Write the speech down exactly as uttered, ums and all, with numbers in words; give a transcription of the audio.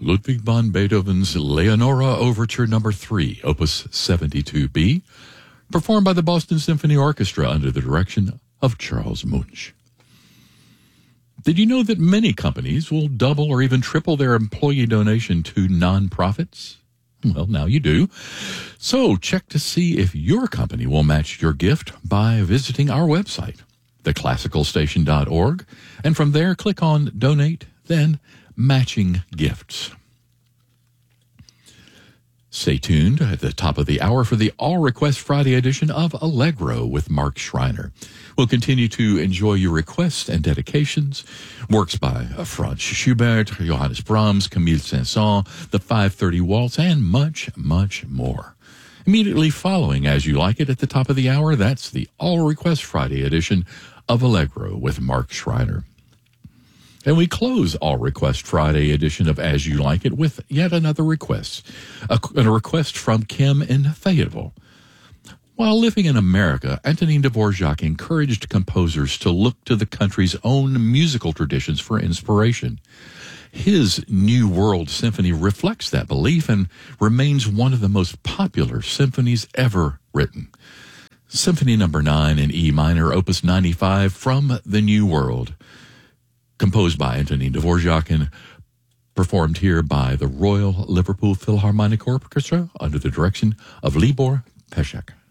Ludwig van Beethoven's Leonora Overture Number three, Opus seventy-two B, performed by the Boston Symphony Orchestra under the direction of Charles Munch. Did you know that many companies will double or even triple their employee donation to nonprofits? Well, now you do. So check to see if your company will match your gift by visiting our website, the classical station dot org, and from there click on Donate, then Matching Gifts. Stay tuned at the top of the hour for the All Request Friday edition of Allegro with Mark Schreiner. We'll continue to enjoy your requests and dedications, works by Franz Schubert, Johannes Brahms, Camille Saint-Saëns, the five thirty Waltz, and much, much more. Immediately following As You Like It at the top of the hour, that's the All Request Friday edition of Allegro with Mark Schreiner. And we close All Request Friday edition of As You Like It with yet another request, a, a request from Kim in Fayetteville. While living in America, Antonin Dvorak encouraged composers to look to the country's own musical traditions for inspiration. His New World Symphony reflects that belief and remains one of the most popular symphonies ever written. Symphony Number nine in E minor, Opus ninety-five, from the New World, composed by Antonin Dvorak and performed here by the Royal Liverpool Philharmonic Orchestra under the direction of Libor Pesek.